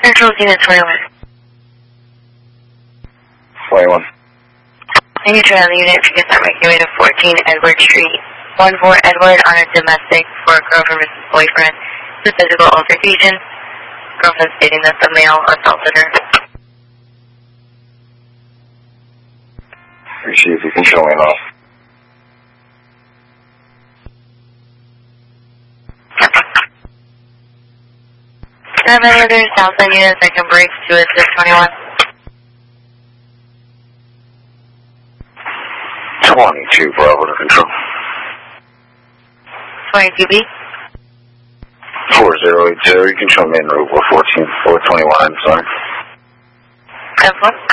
Control unit 21. 21. I need to try on the unit if you can start making your way to 14 Edward Street. 14 Edward on a domestic for a girlfriend versus boyfriend. It's a physical altercation. Girlfriend stating that the male assaulted her. Receive your control and off. Can I have any other Southside units that can break to assist 21? 22 Bravo to control. 22B? 4080, you control main route 14 421, I'm sorry. 10-4?